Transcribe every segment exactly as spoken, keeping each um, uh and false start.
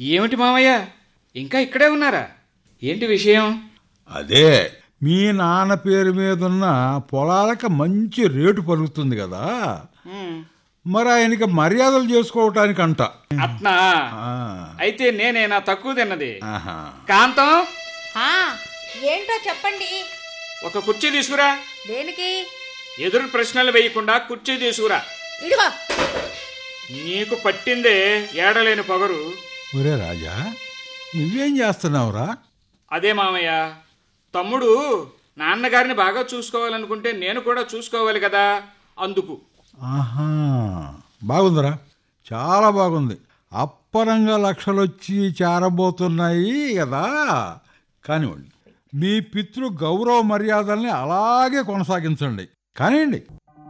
ఏమిటి మామయ్య, ఇంకా ఇక్కడే ఉన్నారా? ఏంటి విషయం? అదే మీ నాన్న పేరు మీదున్న పొలాలకు మంచి రేటు పలుకుతుంది కదా, మరి ఆయనకి మర్యాదలు చేసుకోవటానికి అంట. అట్నా? ఆ. అయితే నేనేనా తక్కువ తిన్నది? ఆహా. కాంతం, ఆ, ఏంటో చెప్పండి. ఒక కుర్చీ తీసుకురా. దేనికి? ఎదురు ప్రశ్నలు వేయకుండా కుర్చీ తీసుకురా. ఇదిగో. నీకు పట్టిందే ఏడలేని పొగరు. ఒరే రాజా, నువ్వేం చేస్తున్నావురా? అదే మామయ్య, తమ్ముడు నాన్నగారిని బాగా చూసుకోవాలనుకుంటే నేను కూడా చూసుకోవాలి కదా, అందుకు. ఆహా, బాగుందిరా, చాలా బాగుంది. అప్పరంగా లక్షలొచ్చి చేరబోతున్నాయి కదా. కానివ్వండి, మీ పితృ గౌరవ మర్యాదల్ని అలాగే కొనసాగించండి. కానివ్వండి.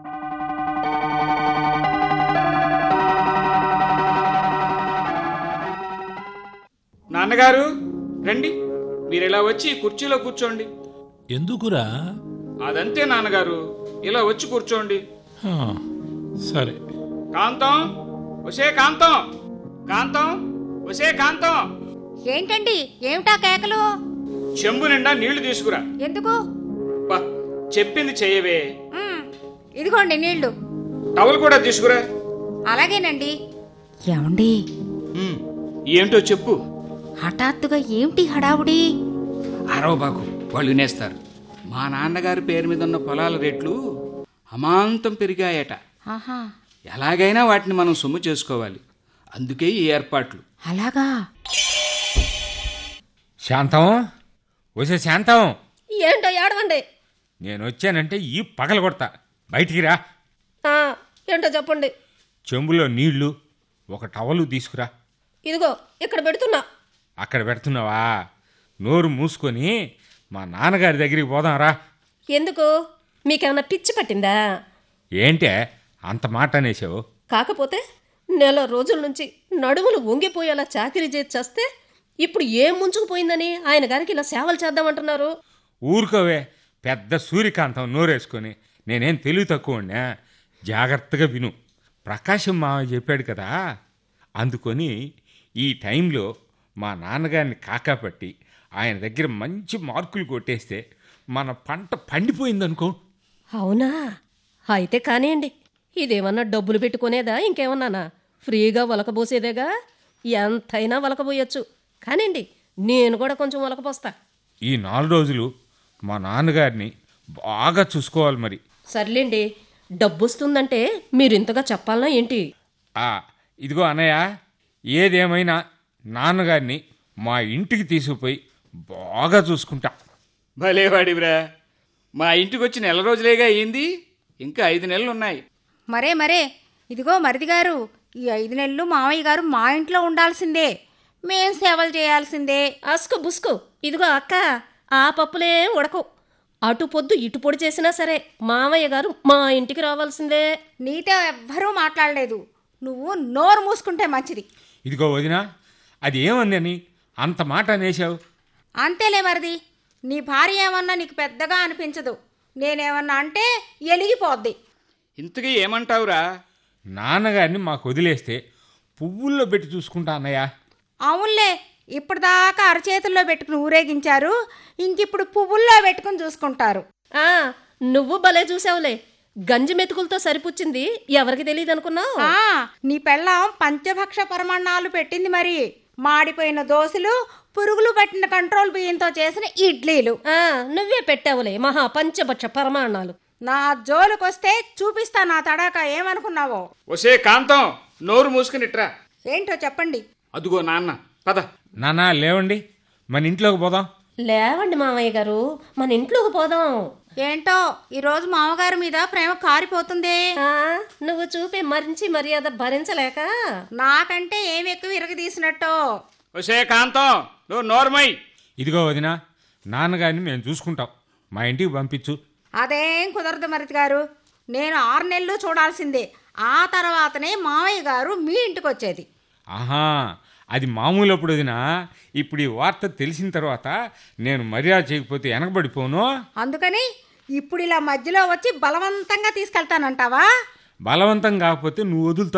నాన్నగారు రండి, మీరు ఇలా వచ్చి కుర్చీలో కూర్చోండి. ఎందుకురా? అదంతే నాన్నగారు, ఇలా వచ్చి కూర్చోండి. హా, సరే. కాంతం, ఒసే కాంతం, కాంతం, ఒసే కాంతం. ఏంటండి, ఏమిటా కేకలు? చెంబు నిండా నీళ్లు తీసుకురా. ఎందుకు? పా, చెప్పింది చెయ్యవే. మ్, ఇదిగోండి నీళ్లు. టవల్ కూడా తీసుకురా. అలాగేనండి. ఏమండి, ఉమ్, ఏంటో చెప్పు. హఠాత్తుగా ఏమిటి హడావుడి? అరవ బాకు, వాళ్ళు వినేస్తారు. మా నాన్నగారి పేరు మీద ఉన్న పొలాల రేట్లు అమాంతం పెరిగాయట. ఆహా, ఎలాగైనా వాటిని మనం సొమ్ము చేసుకోవాలి, అందుకే ఈ ఏర్పాట్లు. అలాగా? శాంతం, వచ్చే శాంతం, ఏంటో ఏడవండి. నేను వచ్చానంటే ఈ పగలు కొడతా. బయటికి రా. ఆ, ఏంటో చెప్పండి. చెంబులో నీళ్లు, ఒక టవలు తీసుకురా. ఇదిగో ఇక్కడ పెడుతున్నా. అక్కడ పెడుతున్నావా? నోరు మూసుకొని మా నాన్నగారి దగ్గరికి పోదాం రా. ఎందుకు? మీకేమన్నా పిచ్చి పట్టిందా? ఏంటే అంత మాట అనేసావు? కాకపోతే నెల రోజుల నుంచి నడుములు వంగిపోయేలా చాకిరీ చేసి చేస్తే ఇప్పుడు ఏం ముంచుకుపోయిందని ఆయన గారికి ఇలా సేవలు చేద్దామంటున్నారు. ఊరుకోవే, పెద్ద సూర్యకాంతం నోరేసుకొని. నేనేం తెలివి తక్కువన్నా. జాగ్రత్తగా విను. ప్రకాశం మావ చెప్పాడు కదా, అందుకొని ఈ టైంలో మా నాన్నగారిని కాకాపట్టి ఆయన దగ్గర మంచి మార్కులు కొట్టేస్తే మన పంట పండిపోయిందనుకో. అవునా? అయితే కానివ్వండి. ఇదేమన్నా డబ్బులు పెట్టుకునేదా, ఇంకేమన్నానా? ఫ్రీగా వలకబోసేదేగా. ఎంతైనా వలకబోయొచ్చు. కానివ్వండి, నేను కూడా కొంచెం వలకపోస్తా. ఈ నాలుగు రోజులు మా నాన్నగారిని బాగా చూసుకోవాలి మరి. సర్లేండి, డబ్బు వస్తుందంటే మీరు ఇంతగా చెప్పాలనా ఏంటి? ఆ, ఇదిగో అన్నయ్య, ఏదేమైనా నాన్నగారిని మా ఇంటికి తీసుకుపోయి బాగా చూసుకుంటా. భలేవాడివిరా, మా ఇంటికి వచ్చి నెల రోజులేగా అయింది, ఇంకా ఐదు నెలలు ఉన్నాయి. మరే మరే ఇదిగో మరిది గారు, ఈ ఐదు నెలలు మామయ్య గారు మా ఇంట్లో ఉండాల్సిందే, మేం సేవలు చేయాల్సిందే. అస్కు బుస్కు. ఇదిగో అక్క, ఆ పప్పులే ఉడకవు. అటు పొద్దు ఇటు పొడి చేసినా సరే మామయ్య గారు మా ఇంటికి రావాల్సిందే. నీతో ఎవ్వరూ మాట్లాడలేదు, నువ్వు నోరు మూసుకుంటే మంచిది. ఇదిగో వదినా, అది ఏమందని అంత మాట అనేసావు? అంతేలే మరిది, నీ భార్య ఏమన్నా నీకు పెద్దగా అనిపించదు, నేనేమన్నా అంటే ఎలిగిపోద్ది. ఇంతకీ ఏమంటావురా? నాన్నగారిని మాకు వదిలేస్తే పువ్వుల్లో పెట్టి చూసుకుంటా అన్నయ్య. అవునులే, ఇప్పటిదాకా అరచేతుల్లో పెట్టుకుని ఊరేగించారు, ఇంకిప్పుడు పువ్వుల్లో పెట్టుకుని చూసుకుంటారు. ఆ, నువ్వు భలే చూసావులే. గంజి మెతుకులతో సరిపుచ్చింది ఎవరికి తెలియదు అనుకున్నావు? ఆ, నీ పెళ్ళాం పంచభక్ష పరమాన్నాలు పెట్టింది మరి. మాడిపోయిన దోశలు, పురుగులు పట్టిన కంట్రోల్ బియ్యంతో చేసిన ఇడ్లీలు. ఆ, నువ్వే పెట్టావులే మహా పంచభక్ష పరమాణాలు. నా జోలుకొస్తే చూపిస్తా నా తడాకా, ఏమనుకున్నావో. ఒసే కాంతం, నోరు మూసుకునిట్రా. ఏంటో చెప్పండి. అదుగో నాన్న, పద. నాన్న లేవండి, మన ఇంట్లోకి పోదాం. లేవండి మామయ్య గారు, మన ఇంట్లోకి పోదాం. ఏంటో ఈరోజు మామగారి మీద ప్రేమ కారిపోతుంది. ఆ, నువ్వు చూపే మంచి మర్యాద భరించలేక నాకంటే ఏమి ఎక్కువ ఇరగదీసినట్టు. ఒసే కాంతం, నువ్వు నోర్మై. ఇదిగో వదినా, నాన్నగారిని మేము చూసుకుంటాం, మా ఇంటికి పంపించు. అదేం కుదరదు మరిది గారు, నేను ఆరు నెలలు చూడాల్సిందే. ఆ తర్వాతనే మామయ్య గారు మీ ఇంటికి వచ్చేది. ఆహా, అది మామూలు అప్పుడు వదినా. ఇప్పుడు ఈ వార్త తెలిసిన తర్వాత నేను మర్యాద చేయకపోతే వెనకబడిపోను. అందుకని ఇప్పుడు ఇలా మధ్యలో వచ్చి బలవంతంగా తీసుకెళ్తానంటావా? బలవంతం కాకపోతే నువ్వు వదులుతావు.